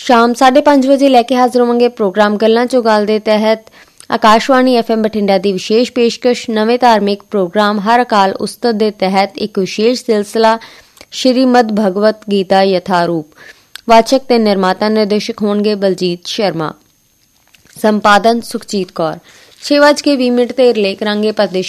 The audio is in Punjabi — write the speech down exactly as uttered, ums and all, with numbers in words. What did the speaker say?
ਸ਼ਾਮ ਸਾਢੇ ਪੰਜ ਵਜੇ ਲੈ ਕੇ ਹਾਜ਼ਰ ਹੋਵਾਂਗੇ ਪ੍ਰੋਗਰਾਮ ਗੱਲਾਂ ਚੋਂ ਗੱਲ ਦੇ ਤਹਿਤ ਆਕਾਸ਼ਵਾਣੀ ਐਫ ਐਮ ਬਠਿੰਡਾ ਦੀ ਵਿਸ਼ੇਸ਼ ਪੇਸ਼ਕਸ਼ ਨਵੇਂ ਧਾਰਮਿਕ ਪ੍ਰੋਗਰਾਮ ਹਰ ਅਕਾਲ ਉਸਤਤ ਦੇ ਤਹਿਤ ਇੱਕ ਵਿਸ਼ੇਸ਼ ਸਿਲਸਿਲਾ ਸ਼੍ਰੀਮਦ ਭਗਵਤ ਗੀਤਾ ਯਥਾਰੂਪ। ਵਾਚਕ ਤੇ ਨਿਰਮਾਤਾ ਨਿਰਦੇਸ਼ਕ ਹੋਣਗੇ ਬਲਜੀਤ ਸ਼ਰਮਾ। ਸੰਪਾਦਨ ਸੁਖਜੀਤ ਕੌਰ। ਛੇ ਵੱਜ ਕੇ ਵੀਹ ਮਿੰਟ ਤੇ ਰਿਲੇ ਕਰਾਂਗੇ